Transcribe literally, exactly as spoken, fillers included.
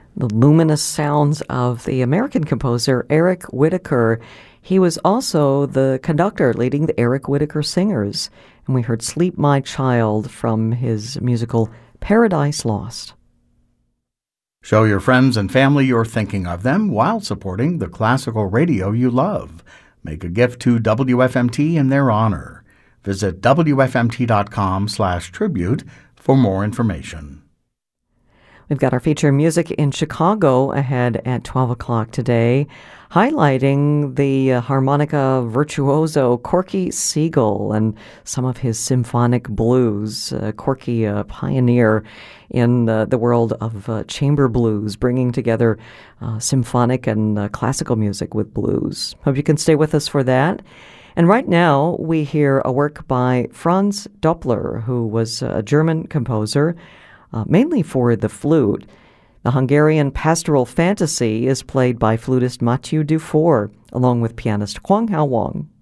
The luminous sounds of the American composer Eric Whitacre. He was also the conductor leading the Eric Whitacre Singers, and we heard Sleep My Child from his musical Paradise Lost. Show your friends and family you're thinking of them while supporting the classical radio you love. Make a gift to W F M T in their honor. Visit W F M T dot com slash tribute for more information. We've got our feature Music in Chicago ahead at twelve o'clock today, highlighting the uh, harmonica virtuoso Corky Siegel and some of his symphonic blues. Uh, Corky, a pioneer in uh, the world of uh, chamber blues, bringing together uh, symphonic and uh, classical music with blues. Hope you can stay with us for that. And right now, we hear a work by Franz Doppler, who was a German composer, Uh, mainly for the flute. The Hungarian pastoral fantasy is played by flutist Mathieu Dufour, along with pianist Hwang Hao Wang.